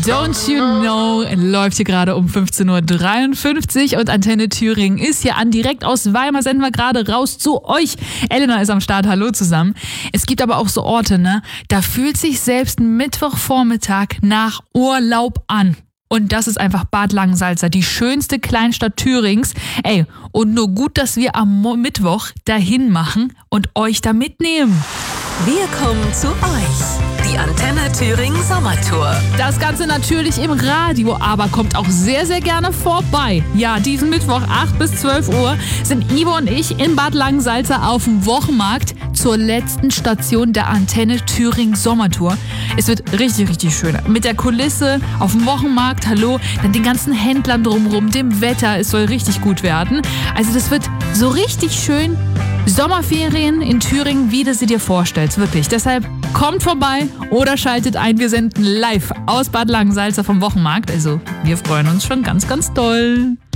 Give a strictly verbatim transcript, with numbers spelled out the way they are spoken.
Don't You Know läuft hier gerade um fünfzehn Uhr dreiundfünfzig und Antenne Thüringen ist hier an. Direkt aus Weimar senden wir gerade raus zu euch. Elena ist am Start, hallo zusammen. Es gibt aber auch so Orte, ne? Da fühlt sich selbst ein Mittwochvormittag nach Urlaub an. Und das ist einfach Bad Langensalza, die schönste Kleinstadt Thürings. Ey, und nur gut, dass wir am Mo- Mittwoch dahin machen und euch da mitnehmen. Wir kommen zu euch. Die Antenne Thüringen Sommertour. Das Ganze natürlich im Radio, aber kommt auch sehr, sehr gerne vorbei. Ja, diesen Mittwoch acht bis zwölf Uhr sind Ivo und ich in Bad Langensalza auf dem Wochenmarkt zur letzten Station der Antenne Thüringen Sommertour. Es wird richtig, richtig schön. Mit der Kulisse auf dem Wochenmarkt, hallo, dann den ganzen Händlern drumherum, dem Wetter, es soll richtig gut werden. Also das wird so richtig schön. Sommerferien in Thüringen, wie du sie dir vorstellst, wirklich. Deshalb kommt vorbei oder schaltet ein. Wir senden live aus Bad Langensalza vom Wochenmarkt. Also wir freuen uns schon ganz, ganz doll.